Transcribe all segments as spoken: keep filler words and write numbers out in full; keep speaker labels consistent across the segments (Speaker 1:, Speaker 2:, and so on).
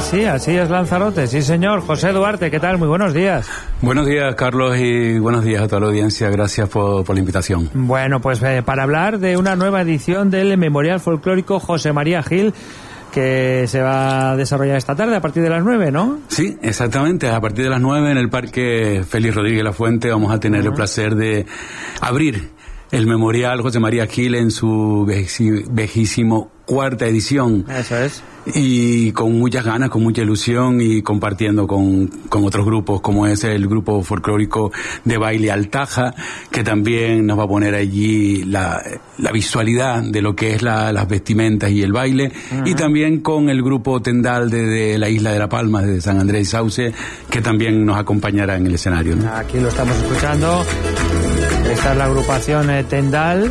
Speaker 1: Así, así es Lanzarote, sí señor. José Duarte, ¿qué tal? Muy buenos días.
Speaker 2: Buenos días, Carlos, y buenos días a toda la audiencia. Gracias por, por la invitación.
Speaker 1: Bueno, pues eh, para hablar de una nueva edición del Memorial Folclórico José María Gil, que se va a desarrollar esta tarde a partir de las nueve, ¿no?
Speaker 2: Sí, exactamente. A partir de las nueve en el Parque Félix Rodríguez La Fuente vamos a tener uh-huh. el placer de abrir el Memorial José María Gil en su vejísimo cuarta edición.
Speaker 1: Eso es.
Speaker 2: Y con muchas ganas, con mucha ilusión y compartiendo con, con otros grupos, como es el grupo folclórico de baile Altaja, que también nos va a poner allí la, la visualidad de lo que es la, las vestimentas y el baile, uh-huh. y también con el grupo Tendal de, de la isla de La Palma, de San Andrés y Sauce, que también nos acompañará en el escenario, ¿no?
Speaker 1: Aquí lo estamos escuchando. Esta es la agrupación eh, Tendal.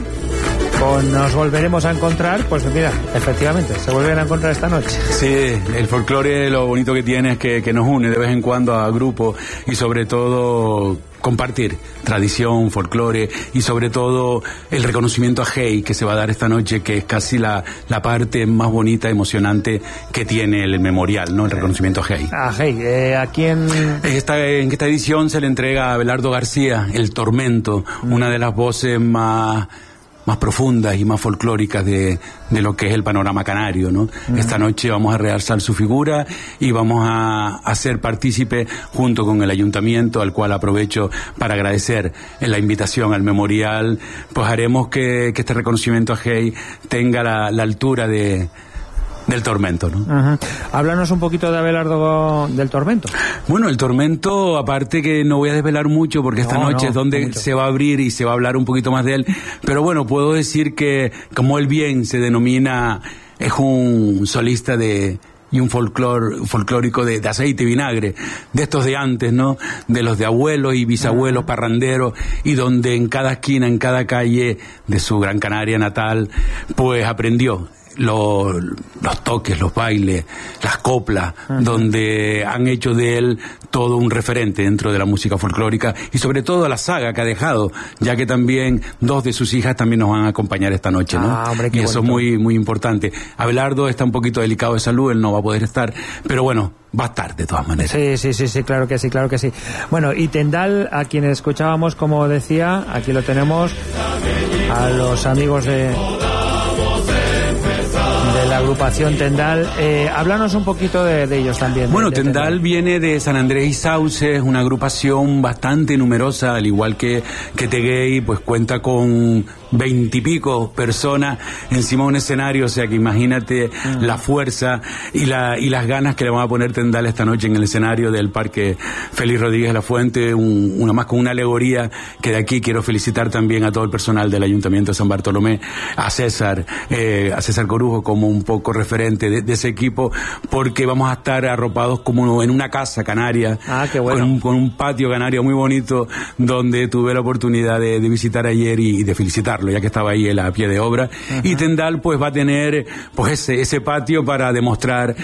Speaker 1: Con Nos Volveremos a Encontrar, pues mira, efectivamente, se vuelven a encontrar esta noche.
Speaker 2: Sí, el folclore lo bonito que tiene es que, que nos une de vez en cuando a grupos y sobre todo compartir tradición, folclore y sobre todo el reconocimiento a Hey que se va a dar esta noche, que es casi la, la parte más bonita, emocionante que tiene el memorial, ¿no? El reconocimiento a Hey.
Speaker 1: A Hey, eh, ¿a quién?
Speaker 2: Esta, en esta edición se le entrega a Abelardo García, El Tormento, mm. una de las voces más... más profundas y más folclóricas de, de lo que es el panorama canario, ¿no? Uh-huh. Esta noche vamos a realzar su figura y vamos a, a ser partícipe junto con el ayuntamiento, al cual aprovecho para agradecer en la invitación al memorial. Pues haremos que, que este reconocimiento a Hey tenga la, la altura de del Tormento, ¿no?
Speaker 1: Uh-huh. Háblanos un poquito de Abelardo del Tormento.
Speaker 2: Bueno, el Tormento, aparte que no voy a desvelar mucho porque esta no, noche no, es donde mucho. se va a abrir y se va a hablar un poquito más de él, pero bueno, puedo decir que, como él bien se denomina, es un solista de y un folclor, folclórico de, de aceite y vinagre, de estos de antes, ¿no? De los de abuelos y bisabuelos, uh-huh. parranderos, y donde en cada esquina, en cada calle de su Gran Canaria natal, pues aprendió Los, los toques, los bailes, las coplas, uh-huh. donde han hecho de él todo un referente dentro de la música folclórica y sobre todo la saga que ha dejado, ya que también dos de sus hijas también nos van a acompañar esta noche, ¿no?
Speaker 1: Ah, hombre, qué
Speaker 2: y eso
Speaker 1: bonito.
Speaker 2: es muy, muy importante. Abelardo está un poquito delicado de salud, él no va a poder estar, pero bueno, va a estar de todas maneras.
Speaker 1: Sí, sí, sí, sí, claro que sí, claro que sí. Bueno, y Tendal, a quienes escuchábamos, como decía, aquí lo tenemos, a los amigos de... de la agrupación Tendal. Eh, háblanos un poquito de, de ellos también.
Speaker 2: Bueno,
Speaker 1: de, de
Speaker 2: Tendal, Tendal viene de San Andrés y Sauce, es una agrupación bastante numerosa, al igual que, que Teguey, pues cuenta con veintipico personas encima de un escenario, o sea que imagínate uh-huh. la fuerza y la y las ganas que le van a poner Tendal esta noche en el escenario del Parque Félix Rodríguez La Fuente, un, una más con una alegoría, que de aquí quiero felicitar también a todo el personal del Ayuntamiento de San Bartolomé, a César, eh, a César Corujo como un poco referente de, de ese equipo, porque vamos a estar arropados como en una casa canaria,
Speaker 1: ah, qué bueno.
Speaker 2: con, un, con un patio canario muy bonito, donde tuve la oportunidad de, de visitar ayer y, y de felicitarlo, ya que estaba ahí él a pie de obra. Uh-huh. Y Tendal pues va a tener pues ese, ese patio para demostrar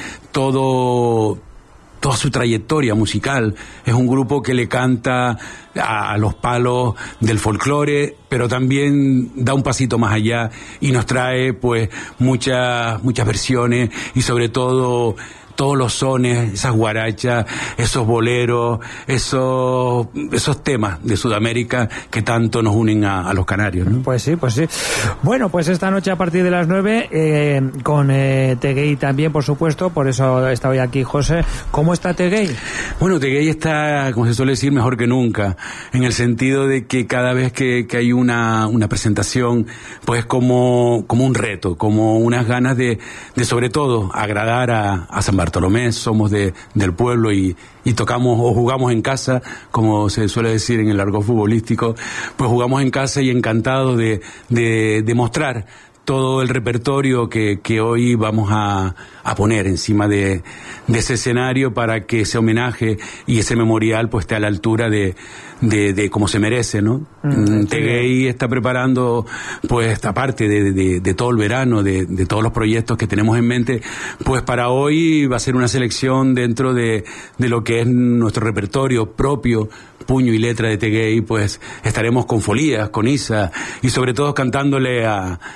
Speaker 2: todo toda su trayectoria musical. Es un grupo que le canta a, a los palos del folclore, pero también da un pasito más allá y nos trae pues muchas muchas versiones y sobre todo todos los sones, esas guarachas, esos boleros, esos esos temas de Sudamérica que tanto nos unen a, a los canarios, ¿no?
Speaker 1: Pues sí, pues sí. Bueno, pues esta noche a partir de las nueve, eh, con eh, Teguey también, por supuesto, por eso está hoy aquí José. ¿Cómo está Teguey?
Speaker 2: Bueno, Teguey está, como se suele decir, mejor que nunca, en el sentido de que cada vez que, que hay una, una presentación, pues como, como un reto, como unas ganas de, de sobre todo, agradar a, a San Bartolomé. Bartolomé, somos de, del pueblo y, y tocamos o jugamos en casa, como se suele decir en el argot futbolístico, pues jugamos en casa y encantados de, de, de mostrar todo el repertorio que, que hoy vamos a, a poner encima de, de ese escenario para que ese homenaje y ese memorial pues esté a la altura de, de, de como se merece, ¿no? Mm, Teguey está preparando pues esta parte de, de, de todo el verano, de, de todos los proyectos que tenemos en mente, pues para hoy va a ser una selección dentro de, de lo que es nuestro repertorio propio, puño y letra de Teguey, pues estaremos con Folías, con Isa y sobre todo cantándole a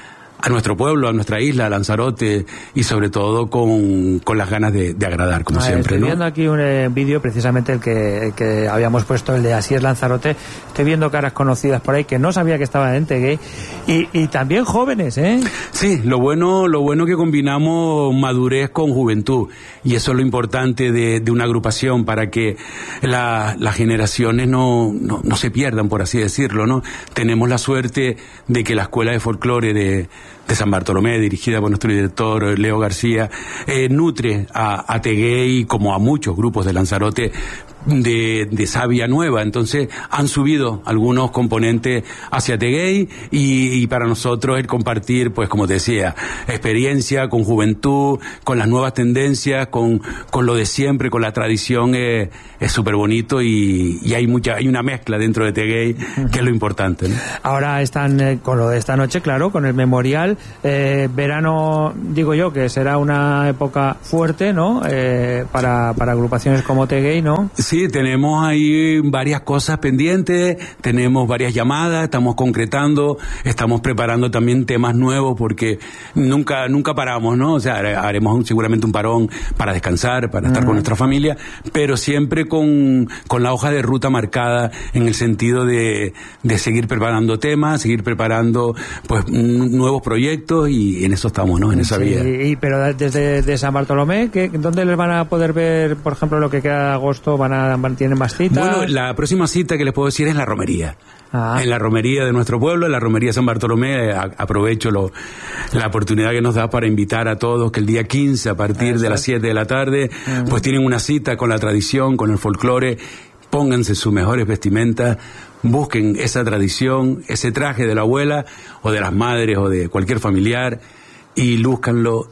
Speaker 2: a nuestro pueblo, a nuestra isla, a Lanzarote, y sobre todo con, con las ganas de, de agradar, como ah, siempre.
Speaker 1: Estoy
Speaker 2: ¿no?
Speaker 1: viendo aquí un eh, vídeo, precisamente el que, el que habíamos puesto, el de Así es Lanzarote. Estoy viendo caras conocidas por ahí que no sabía que estaban en Teguey, y, y también jóvenes, ¿eh?
Speaker 2: Sí, lo bueno, lo bueno que combinamos madurez con juventud, y eso es lo importante de, de una agrupación, para que la, las generaciones no, no, no se pierdan, por así decirlo, ¿no? Tenemos la suerte de que la Escuela de Folclore de, de San Bartolomé, dirigida por nuestro director Leo García, eh, nutre a, a Teguey, como a muchos grupos de Lanzarote, de, de savia nueva. Entonces han subido algunos componentes hacia Teguey, y, y para nosotros el compartir, pues como te decía, experiencia con juventud, con las nuevas tendencias, con, con lo de siempre, con la tradición, eh, es súper bonito, y, y hay mucha, hay una mezcla dentro de Teguey, que es lo importante, ¿no?
Speaker 1: Ahora están eh, con lo de esta noche, claro, con el memorial. Eh, verano, digo yo, que será una época fuerte, ¿no? Eh, para, para agrupaciones como Teguey, ¿no?
Speaker 2: Sí, tenemos ahí varias cosas pendientes, tenemos varias llamadas, estamos concretando, estamos preparando también temas nuevos, porque nunca nunca paramos, ¿no? O sea, haremos seguramente un parón para descansar, para estar uh-huh. con nuestra familia, pero siempre con, con la hoja de ruta marcada, en el sentido de, de seguir preparando temas, seguir preparando pues nuevos proyectos, y en eso estamos, ¿no? En esa
Speaker 1: sí,
Speaker 2: vía.
Speaker 1: Y, pero desde de San Bartolomé, ¿qué, ¿dónde les van a poder ver, por ejemplo, lo que queda de agosto? ¿Van a ¿Tienen más citas?
Speaker 2: Bueno, la próxima cita que les puedo decir es la romería.
Speaker 1: Ah.
Speaker 2: En la romería de nuestro pueblo, en la romería San Bartolomé. A, aprovecho lo, la oportunidad que nos da para invitar a todos que el día quince, a partir Eso. de las siete de la tarde, uh-huh. pues tienen una cita con la tradición, con el folclore. Pónganse sus mejores vestimentas, busquen esa tradición, ese traje de la abuela o de las madres o de cualquier familiar, y lúzcanlo,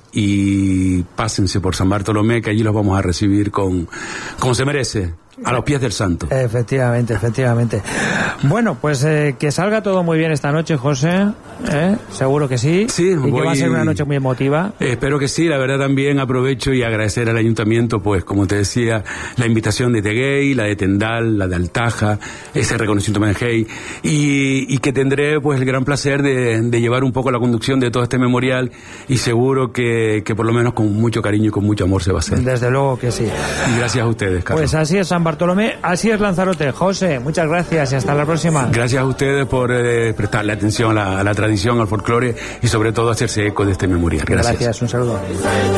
Speaker 2: y pásense por San Bartolomé, que allí los vamos a recibir con como se merece, a los pies del santo.
Speaker 1: Efectivamente, efectivamente. Bueno, pues eh, que salga todo muy bien esta noche, José, ¿eh? Seguro que sí.
Speaker 2: Sí,
Speaker 1: y
Speaker 2: voy,
Speaker 1: que va a ser una noche muy emotiva.
Speaker 2: Eh, espero que sí. La verdad, también aprovecho y agradecer al ayuntamiento, pues como te decía, la invitación de Teguey, la de Tendal, la de Altaja, ese reconocimiento de Hey, y, y que tendré pues el gran placer de, de llevar un poco la conducción de todo este memorial, y seguro que, que por lo menos con mucho cariño y con mucho amor se va a hacer.
Speaker 1: Desde luego que sí.
Speaker 2: Y gracias a ustedes, Carlos.
Speaker 1: Pues así es San Bartolomé, así es Lanzarote. José, muchas gracias y hasta la próxima.
Speaker 2: Gracias a ustedes por eh, prestarle atención a la, a la tradición, al folclore, y sobre todo hacerse eco de este memorial. Gracias.
Speaker 1: Gracias, un saludo.